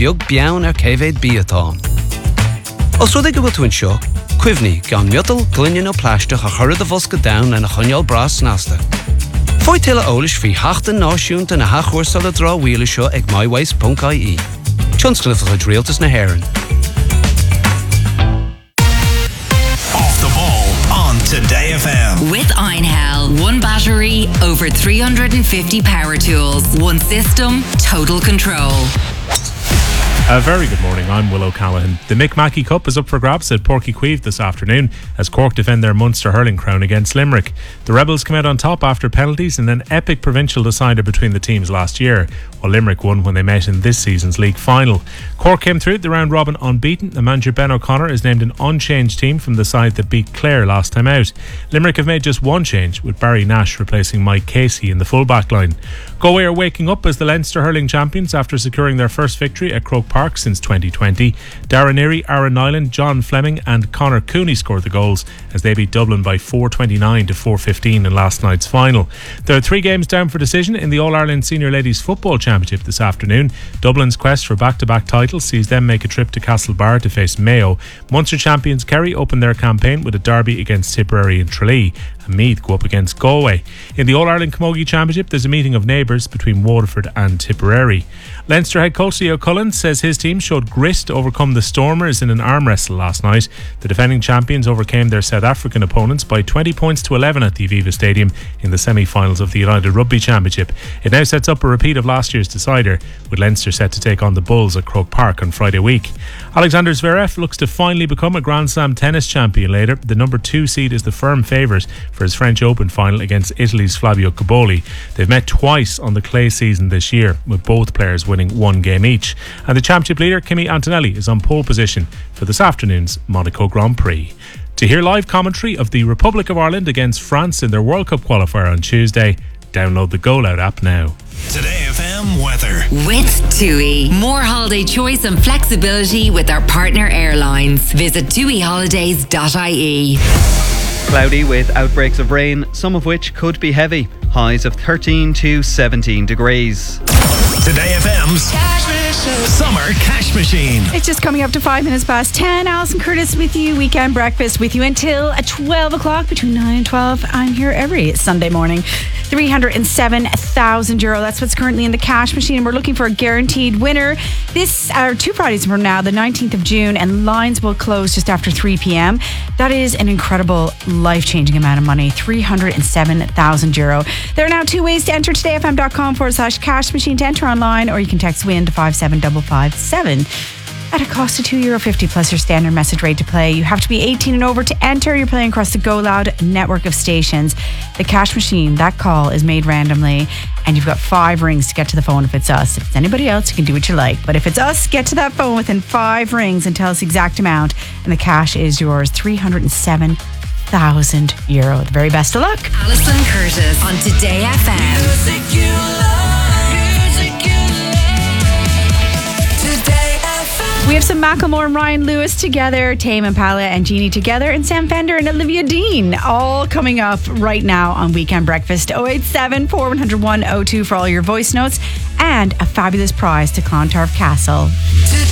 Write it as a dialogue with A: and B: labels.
A: beag bean cévéid bíatán. Os rud ag go bhfuil seo, cuimhní gan miotal glunne ó pleisteach a churid a bhosca down and a chuneal bras nasta. Foi tilla ólis fi hachtan náisiúnta na hachúrsal a dráhhuile seo ag myways.ie. Tionscliffe a dréaltas na Héireann.
B: Off the ball on Today FM.
C: With Einhell, one battery, over 350 power tools, one system, total control.
D: A very good morning, I'm Will O'Callaghan. The Mick Mackey Cup is up for grabs at Porky Queeve this afternoon as Cork defend their Munster hurling crown against Limerick. The Rebels come out on top after penalties in an epic provincial decider between the teams last year, while Limerick won when they met in this season's league final. Cork came through the round robin unbeaten. The manager Ben O'Connor is named an unchanged team from the side that beat Clare last time out. Limerick have made just one change, with Barry Nash replacing Mike Casey in the full-back line. Galway are waking up as the Leinster hurling champions after securing their first victory at Croke Park since 2020. Darren Neary, Aaron Nyland, John Fleming and Conor Cooney scored the goals as they beat Dublin by 429 to 415 in last night's final. There are 3 games down for decision in the All-Ireland Senior Ladies Football Championship this afternoon. Dublin's quest for back-to-back titles sees them make a trip to Castlebar to face Mayo. Munster champions Kerry open their campaign with a derby against Tipperary and Tralee, and Meath go up against Galway. In the All-Ireland Camogie Championship, there's a meeting of neighbours between Waterford and Tipperary. Leinster head coach Leo Cullen says his team showed grit to overcome the Stormers in an arm wrestle last night. The defending champions overcame their South African opponents by 20 points to 11 at the Aviva Stadium in the semi-finals of the United Rugby Championship. It now sets up a repeat of last year's decider, with Leinster set to take on the Bulls at Croke Park on Friday week. Alexander Zverev looks to finally become a Grand Slam tennis champion later. The number 2 seed is the firm favourite for his French Open final against Italy's Flavio Cobolli. They've met twice on the clay season this year, with both players winning 1 game each. And the championship leader Kimi Antonelli is on pole position for this afternoon's Monaco Grand Prix. To hear live commentary of the Republic of Ireland against France in their World Cup qualifier on Tuesday, download the Go Loud app now.
B: Today FM weather.
C: With TUI. More holiday choice and flexibility with our partner airlines. Visit tuiholidays.ie.
E: Cloudy with outbreaks of rain, some of which could be heavy. Highs of 13 to 17 degrees.
B: Today FM's Summer Cash Machine.
F: It's just coming up to 5 minutes past 10. Alison Curtis with you. Weekend breakfast with you until 12 o'clock, between 9 and 12. I'm here every Sunday morning. €307,000. That's what's currently in the cash machine. We're looking for a guaranteed winner. This are 2 Fridays from now, the 19th of June, and lines will close just after 3 p.m. That is an incredible, life-changing amount of money. €307,000. There are now 2 ways to enter. todayfm.com/cash machine to enter online, or you can text WIN to 57557 at a cost of €2.50 plus your standard message rate to play. You have to be 18 and over to enter. You're playing across the Go Loud network of stations. The cash machine, that call is made randomly, and you've got 5 rings to get to the phone if it's us. If it's anybody else, you can do what you like. But if it's us, get to that phone within 5 rings and tell us the exact amount, and the cash is yours. €307,000. The very best of luck.
C: Alison Curtis on Today FM.
G: Music you love, music you love. Today FM.
F: We have some Macklemore and Ryan Lewis together, Tame Impala and Jeannie together, and Sam Fender and Olivia Dean, all coming up right now on Weekend Breakfast. 087 400 102 for all your voice notes, and a fabulous prize to Clontarf Castle.
G: Today